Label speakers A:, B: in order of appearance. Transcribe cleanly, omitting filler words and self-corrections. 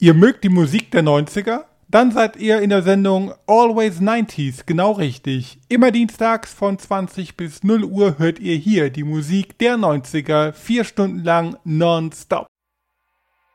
A: Ihr mögt die Musik der 90er? Dann seid ihr in der Sendung Always 90s genau richtig. Immer dienstags von 20 bis 0 Uhr hört ihr hier die Musik der 90er 4 Stunden lang nonstop.